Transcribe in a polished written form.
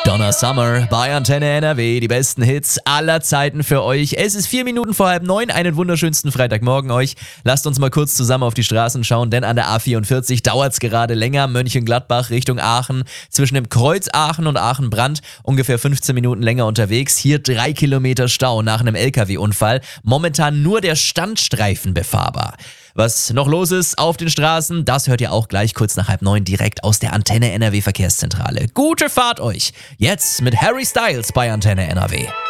Donna Summer bei Antenne NRW, die besten Hits aller Zeiten für euch. Es ist 4 Minuten vor 8:30, einen wunderschönsten Freitagmorgen euch. Lasst uns mal kurz zusammen auf die Straßen schauen, denn an der A44 dauert es gerade länger. Mönchengladbach Richtung Aachen, zwischen dem Kreuz Aachen und Aachen-Brandt ungefähr 15 Minuten länger unterwegs. Hier 3 Kilometer Stau nach einem LKW-Unfall. Momentan nur der Standstreifen befahrbar. Was noch los ist auf den Straßen, das hört ihr auch gleich kurz nach 8:30 direkt aus der Antenne NRW Verkehrszentrale. Gute Fahrt euch! Jetzt mit Harry Styles bei Antenne NRW.